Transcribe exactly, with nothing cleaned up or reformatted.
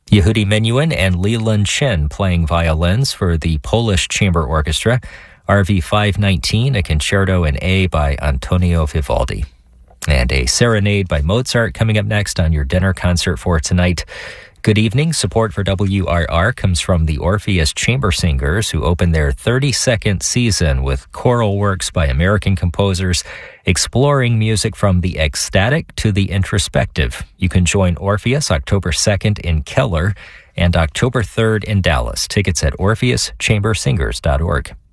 Yehudi Menuhin and Leland Chen playing violins for the Polish Chamber Orchestra. R V five nineteen, a concerto in A by Antonio Vivaldi. And a serenade by Mozart coming up next on your dinner concert for tonight. Good evening. Support for W R R comes from the Orpheus Chamber Singers, who open their thirty-second season with choral works by American composers, exploring music from the ecstatic to the introspective. You can join Orpheus October second in Keller and October third in Dallas. Tickets at orpheus chamber singers dot org.